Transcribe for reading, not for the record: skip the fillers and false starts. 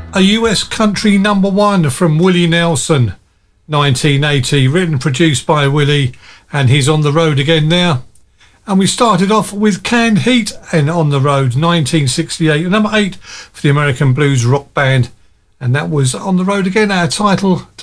A US country number one from Willie Nelson, 1980, written and produced by Willie, and he's on the road again now. And we started off with Canned Heat and On the Road, 1968, number 8 for the American blues rock band, and that was On the Road again, our title